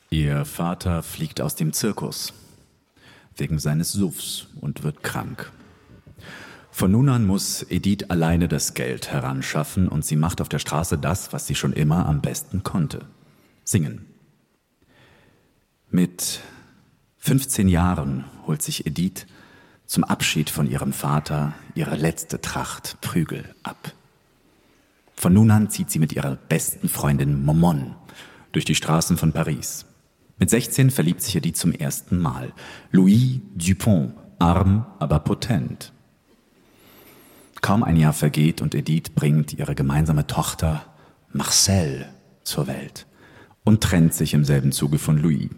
Ihr Vater fliegt aus dem Zirkus wegen seines Suffs und wird krank. Von nun an muss Edith alleine das Geld heranschaffen und sie macht auf der Straße das, was sie schon immer am besten konnte: singen. Mit 15 Jahren holt sich Edith zum Abschied von ihrem Vater ihre letzte Tracht Prügel ab. Von nun an zieht sie mit ihrer besten Freundin Momon durch die Straßen von Paris. Mit 16 verliebt sich Edith zum ersten Mal. Louis Dupont, arm, aber potent. Kaum ein Jahr vergeht und Edith bringt ihre gemeinsame Tochter Marcel zur Welt und trennt sich im selben Zuge von Louis.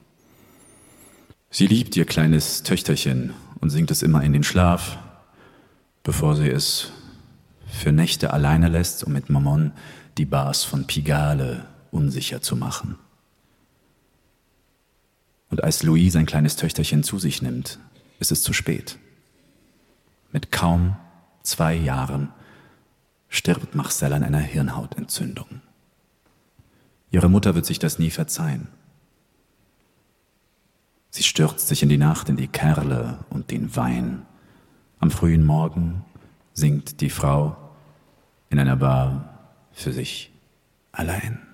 Sie liebt ihr kleines Töchterchen und singt es immer in den Schlaf, bevor sie es für Nächte alleine lässt, um mit Momon die Bars von Pigalle unsicher zu machen. Und als Louis sein kleines Töchterchen zu sich nimmt, ist es zu spät. Mit kaum 2 Jahren stirbt Marcel an einer Hirnhautentzündung. Ihre Mutter wird sich das nie verzeihen. Sie stürzt sich in die Nacht, in die Kerle und den Wein. Am frühen Morgen singt die Frau in einer Bar für sich allein.